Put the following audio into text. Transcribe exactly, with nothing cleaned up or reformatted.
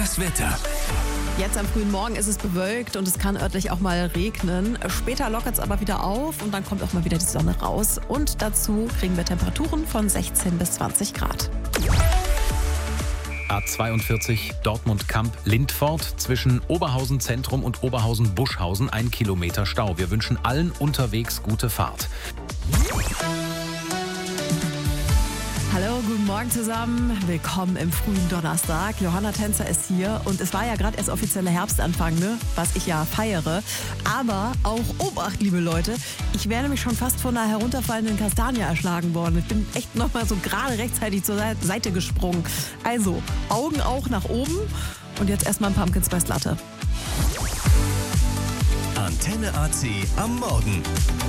Das Wetter. Jetzt am frühen Morgen ist es bewölkt und es kann örtlich auch mal regnen. Später lockert es aber wieder auf und dann kommt auch mal wieder die Sonne raus. Und dazu kriegen wir Temperaturen von sechzehn bis zwanzig Grad. A zweiundvierzig Dortmund-Kamp-Lindfort zwischen Oberhausen Zentrum und Oberhausen-Buschhausen ein Kilometer Stau. Wir wünschen allen unterwegs gute Fahrt. Hallo, guten Morgen zusammen. Willkommen im frühen Donnerstag. Johanna Tänzer ist hier und es war ja gerade erst offizieller Herbstanfang, ne? Was ich ja feiere. Aber auch Obacht, liebe Leute. Ich wäre nämlich schon fast von einer herunterfallenden Kastanie erschlagen worden. Ich bin echt noch mal so gerade rechtzeitig zur Seite gesprungen. Also, Augen auch nach oben und jetzt erstmal ein Pumpkin Spice Latte. Antenne A C am Morgen.